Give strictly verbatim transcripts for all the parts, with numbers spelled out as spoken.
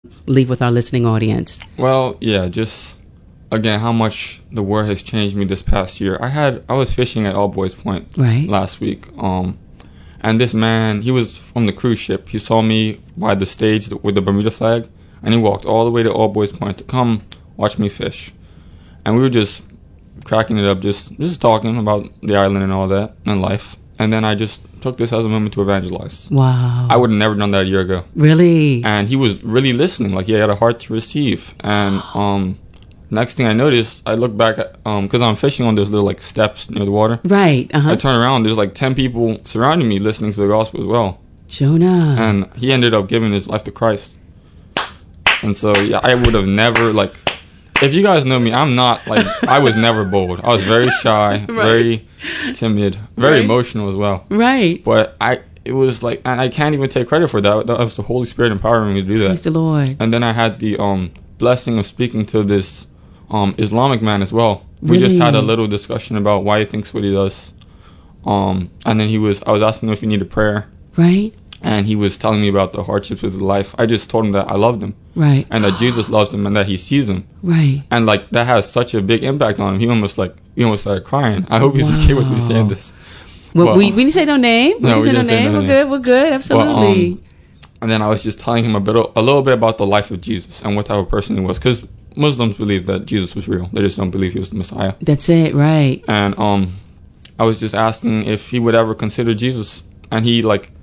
leave with our listening audience? Well, yeah, just again, how much the word has changed me this past year. I had I was fishing at All Boys Point right. last week, um, and this man, he was from the cruise ship. He saw me by the stage with the Bermuda flag, and he walked all the way to All Boys Point to come watch me fish. And we were just cracking it up, just just talking about the island and all that and life. And then I just took this as a moment to evangelize. Wow. I would have never done that a year ago. Really? And he was really listening, like he had a heart to receive. And um, next thing I noticed, I looked back at, um, because I'm fishing on those little like steps near the water. Right. Uh-huh. I turn around, there's like ten people surrounding me listening to the gospel as well. Jonah. And he ended up giving his life to Christ. And so, yeah, I would have never, like, if you guys know me, I'm not, like, I was never bold. I was very shy, right. very timid, very right. emotional as well. Right. But I, it was like, and I can't even take credit for that. That was the Holy Spirit empowering me to do that. Praise the Lord. And then I had the um, blessing of speaking to this um, Islamic man as well. We really? just had a little discussion about why he thinks what he does. Um, and then he was, I was asking him if he needed prayer. Right. And he was telling me about the hardships of his life. I just told him that I loved him. Right. And that Jesus loves him and that he sees him. Right. And like that has such a big impact on him. He almost like, he almost started crying. I hope he's wow. okay with me saying this. Well, but, we, we didn't say no name. We no, didn't we say didn't no name. Say no We're name. good. We're good. Absolutely. But, um, and then I was just telling him a bit, a little bit about the life of Jesus and what type of person he was. Because Muslims believe that Jesus was real. They just don't believe he was the Messiah. That's it. Right. And um, I was just asking if he would ever consider Jesus. And he like,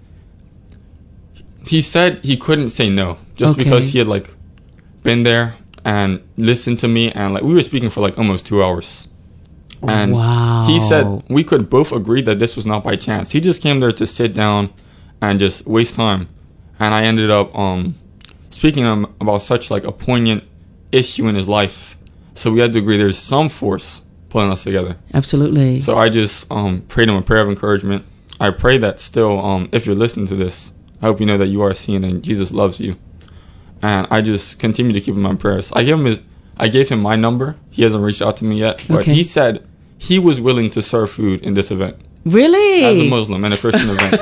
he said he couldn't say no just okay. because he had like been there and listened to me, and like we were speaking for like almost two hours. And wow. he said we could both agree that this was not by chance. He just came there to sit down and just waste time. And I ended up um, speaking to him about such like a poignant issue in his life. So we had to agree there's some force pulling us together. Absolutely. So I just um, prayed him a prayer of encouragement. I pray that still, um, if you're listening to this, I hope you know that you are seen and Jesus loves you. And I just continue to keep him in my prayers. I gave him his, I gave him my number. He hasn't reached out to me yet, but okay. he said he was willing to serve food in this event. Really? As a Muslim in a Christian event.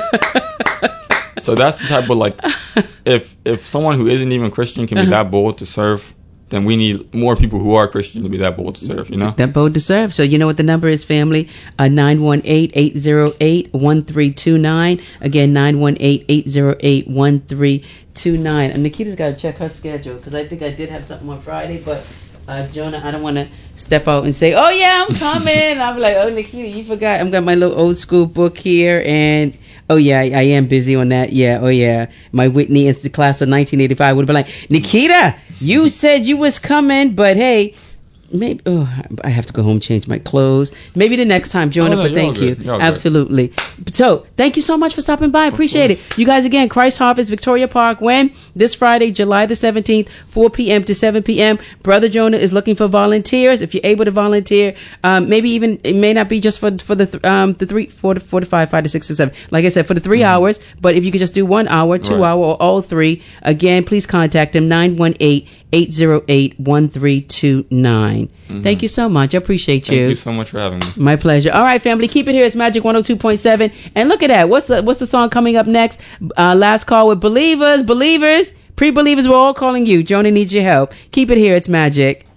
So that's the type of like, if if someone who isn't even Christian can be uh-huh. that bold to serve, then we need more people who are Christian to be that bold to serve, you know? That bold to serve. So you know what the number is, family? Uh, nine one eight, eight zero eight, one three two nine. Again, nine one eight, eight zero eight, one three two nine. And Nikita's got to check her schedule because I think I did have something on Friday, but uh, Jonah, I don't want to step out and say, oh, yeah, I'm coming. I'll be like, oh, Nikita, you forgot. I've got my little old school book here, and oh, yeah, I, I am busy on that. Yeah, oh, yeah. My Whitney Institute class of nineteen eighty-five would have been like, Nikita, you said you was coming, but hey, maybe oh, I have to go home and change my clothes. Maybe the next time, Jonah, oh, no, but thank you. Absolutely. Good. So thank you so much for stopping by. Appreciate it. You guys, again, Christ Harvest, Victoria Park. When? This Friday, July the seventeenth, four p.m. to seven p.m. Brother Jonah is looking for volunteers. If you're able to volunteer, um, maybe even, it may not be just for for the th- um, the three, four to, four to five, five to six to seven. Like I said, for the three mm-hmm. hours. But if you could just do one hour, two right. hour, or all three, again, please contact him, nine one eight, eight zero eight, one three two nine. Mm-hmm. Thank you so much. I appreciate you. Thank you so much for having me. My pleasure. All right, family, keep it here. It's Magic one oh two point seven. And look at that. What's the what's the song coming up next? Uh, last call with Believers. Believers. Pre-believers, we're all calling you. Jonah needs your help. Keep it here. It's Magic.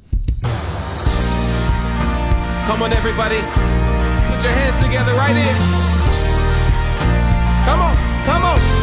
Come on, everybody. Put your hands together right here. Come on. Come on.